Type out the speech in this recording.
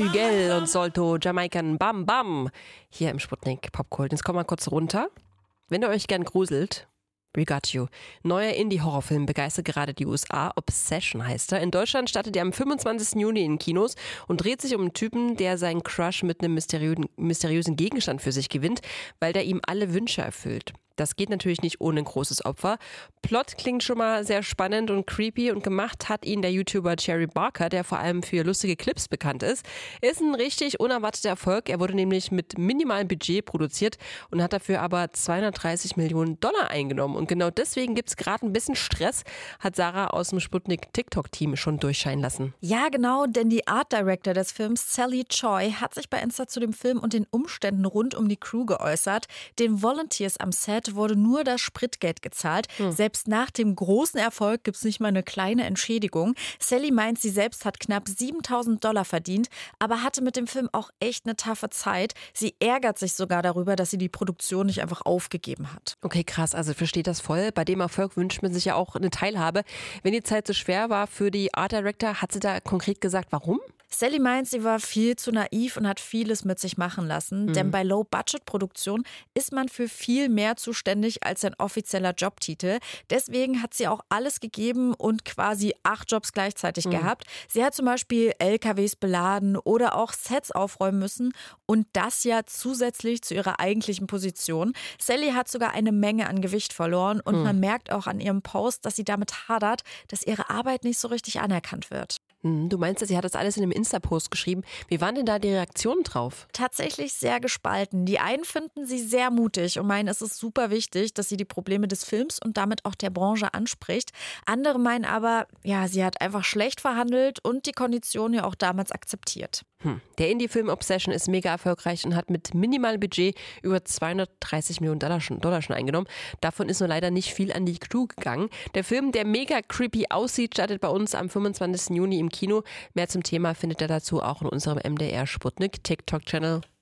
Flügel und Solto, Jamaican Bam Bam. Hier im Sputnik Popkult. Jetzt kommen wir kurz runter. Wenn ihr euch gern gruselt, We Got You. Neuer Indie-Horrorfilm begeistert gerade die USA. Obsession heißt er. In Deutschland startet er am 25. Juni in Kinos und dreht sich um einen Typen, der seinen Crush mit einem mysteriösen Gegenstand für sich gewinnt, weil der ihm alle Wünsche erfüllt. Das geht natürlich nicht ohne ein großes Opfer. Plot klingt schon mal sehr spannend und creepy und gemacht hat ihn der YouTuber Cherry Barker, der vor allem für lustige Clips bekannt ist. Ist ein richtig unerwarteter Erfolg. Er wurde nämlich mit minimalem Budget produziert und hat dafür aber 230 Millionen Dollar eingenommen. Und genau deswegen gibt es gerade ein bisschen Stress, hat Sarah aus dem Sputnik TikTok-Team schon durchscheinen lassen. Ja, genau, denn die Art Director des Films, Sally Choi, hat sich bei Insta zu dem Film und den Umständen rund um die Crew geäußert. Den Volunteers am Set wurde nur das Spritgeld gezahlt. Selbst nach dem großen Erfolg gibt es nicht mal eine kleine Entschädigung. Sally meint, sie selbst hat knapp 7.000 Dollar verdient, aber hatte mit dem Film auch echt eine taffe Zeit. Sie ärgert sich sogar darüber, dass sie die Produktion nicht einfach aufgegeben hat. Okay, krass, also versteht das voll. Bei dem Erfolg wünscht man sich ja auch eine Teilhabe. Wenn die Zeit so schwer war für die Art Director, hat sie da konkret gesagt, warum? Sally meint, sie war viel zu naiv und hat vieles mit sich machen lassen. Denn bei Low-Budget-Produktion ist man für viel mehr zuständig als ein offizieller Jobtitel. Deswegen hat sie auch alles gegeben und quasi 8 Jobs gleichzeitig gehabt. Sie hat zum Beispiel LKWs beladen oder auch Sets aufräumen müssen. Und das ja zusätzlich zu ihrer eigentlichen Position. Sally hat sogar eine Menge an Gewicht verloren. Und man merkt auch an ihrem Post, dass sie damit hadert, dass ihre Arbeit nicht so richtig anerkannt wird. Du meinst, sie hat das alles in einem Insta-Post geschrieben. Wie waren denn da die Reaktionen drauf? Tatsächlich sehr gespalten. Die einen finden sie sehr mutig und meinen, es ist super wichtig, dass sie die Probleme des Films und damit auch der Branche anspricht. Andere meinen aber, ja, sie hat einfach schlecht verhandelt und die Konditionen ja auch damals akzeptiert. Der Indie-Film Obsession ist mega erfolgreich und hat mit minimalem Budget über 230 Millionen Dollar schon eingenommen. Davon ist nur leider nicht viel an die Crew gegangen. Der Film, der mega creepy aussieht, startet bei uns am 25. Juni im Kino. Mehr zum Thema findet ihr dazu auch in unserem MDR Sputnik TikTok-Channel.